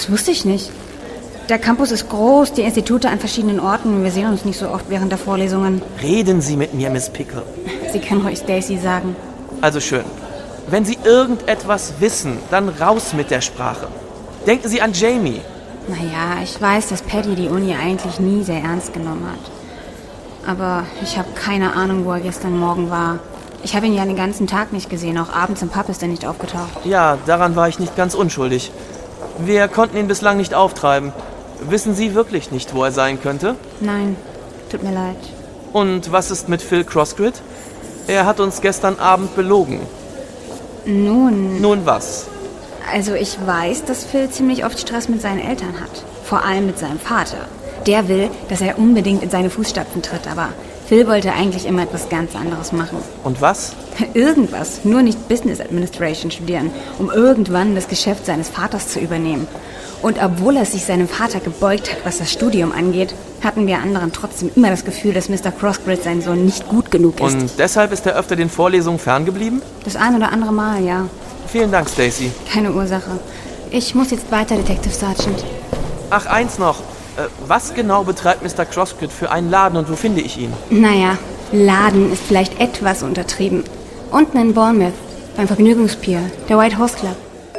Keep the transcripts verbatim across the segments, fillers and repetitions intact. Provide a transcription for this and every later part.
Das wusste ich nicht. Der Campus ist groß, die Institute an verschiedenen Orten. Wir sehen uns nicht so oft während der Vorlesungen. Reden Sie mit mir, Miss Pickle. Sie können ruhig Stacy sagen. Also schön. Wenn Sie irgendetwas wissen, dann raus mit der Sprache. Denken Sie an Jamie. Naja, ich weiß, dass Paddy die Uni eigentlich nie sehr ernst genommen hat. Aber ich habe keine Ahnung, wo er gestern Morgen war. Ich habe ihn ja den ganzen Tag nicht gesehen. Auch abends im Pub ist er nicht aufgetaucht. Ja, daran war ich nicht ganz unschuldig. Wir konnten ihn bislang nicht auftreiben. Wissen Sie wirklich nicht, wo er sein könnte? Nein, tut mir leid. Und was ist mit Phil Crossgrid? Er hat uns gestern Abend belogen. Nun... Nun was? Also ich weiß, dass Phil ziemlich oft Stress mit seinen Eltern hat. Vor allem mit seinem Vater. Der will, dass er unbedingt in seine Fußstapfen tritt, aber Phil wollte eigentlich immer etwas ganz anderes machen. Und was? Irgendwas, nur nicht Business Administration studieren, um irgendwann das Geschäft seines Vaters zu übernehmen. Und obwohl er sich seinem Vater gebeugt hat, was das Studium angeht, hatten wir anderen trotzdem immer das Gefühl, dass Mister Crossgrid sein Sohn nicht gut genug ist. Und deshalb ist er öfter den Vorlesungen ferngeblieben? Das ein oder andere Mal, ja. Vielen Dank, Stacy. Keine Ursache. Ich muss jetzt weiter, Detective Sergeant. Ach, eins noch. Äh, was genau betreibt Mister Crossgrid für einen Laden und wo finde ich ihn? Naja, Laden ist vielleicht etwas untertrieben. Unten in Bournemouth, beim Vergnügungspier, der White Horse Club.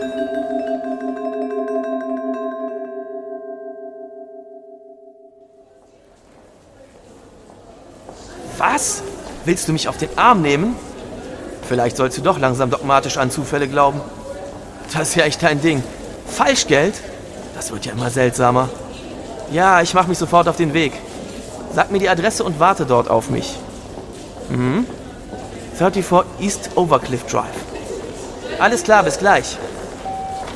Was? Willst du mich auf den Arm nehmen? Vielleicht sollst du doch langsam dogmatisch an Zufälle glauben. Das ist ja echt dein Ding. Falschgeld? Das wird ja immer seltsamer. Ja, ich mache mich sofort auf den Weg. Sag mir die Adresse und warte dort auf mich. Mhm. vierunddreißig East Overcliff Drive. Alles klar, bis gleich.